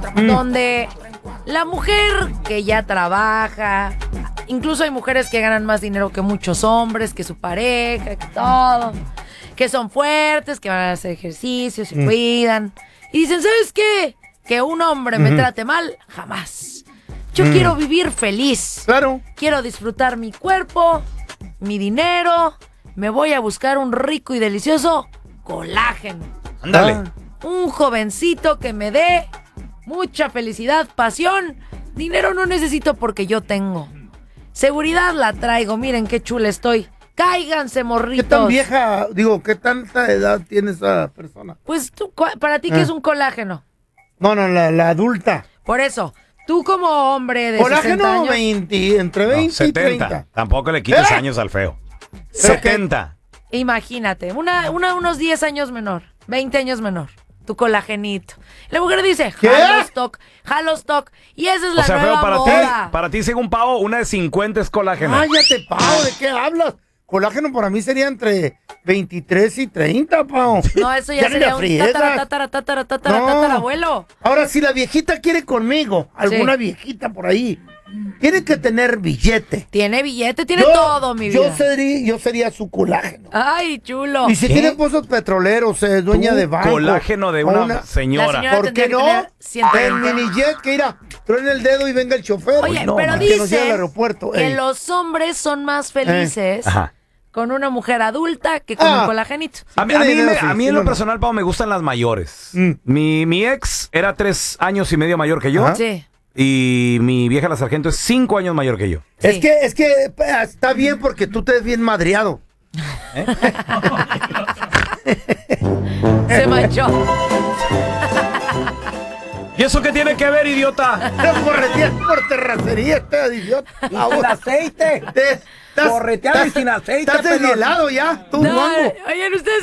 donde la mujer que ya trabaja, incluso hay mujeres que ganan más dinero que muchos hombres, que su pareja, que todo, que son fuertes, que van a hacer ejercicios, se cuidan, y dicen, ¿sabes qué? Que un hombre me trate mal, jamás. Yo quiero vivir feliz. Claro. Quiero disfrutar mi cuerpo, mi dinero. Me voy a buscar un rico y delicioso colágeno. Ándale. Un jovencito que me dé mucha felicidad, pasión. Dinero no necesito porque yo tengo. Seguridad la traigo. Miren qué chula estoy. Cáiganse, morritos. ¿Qué tan vieja, qué tanta edad tiene esa persona? Pues tú, para ti, ¿qué es un colágeno? No, la adulta. Por eso, tú como hombre de 60 Colágeno años... entre 20 y 70. 30. Tampoco le quites años al feo. 70. Imagínate, unos 10 años menor, 20 años menor, tu colagenito. La mujer dice, jalo stock, y esa es la nueva moda. Para ti, según Pavo, una de 50 es colágeno. Cállate, Pau, ¿de qué hablas? Colágeno para mí sería entre 23 y 30, Pau. No, eso ya sería un tatarabuelo. Ahora, si la viejita quiere conmigo, alguna viejita por ahí, tiene que tener billete. Tiene billete, tiene todo, mi vida. Yo sería su colágeno. Ay, chulo. Y si tiene pozos petroleros, dueña de banco. Colágeno de una señora. ¿Por qué no? El minijet que irá, truene el dedo y venga el chofer. Oye, no, pero que nos lleve al dicen aeropuerto. que los hombres son más felices con una mujer adulta que con un colagenito. A mí en lo personal, Pau, me gustan las mayores. Mi ex era 3 años y medio mayor que yo. Sí. Y mi vieja la sargento es 5 años mayor que yo. Sí. Es que está bien porque tú te ves bien madreado. Se manchó. ¿Y eso qué tiene que ver, idiota? Corretear por terracería, idiota. Sin aceite. Corretear y sin aceite. Estás deshielado ya, tú, No, oigan, ustedes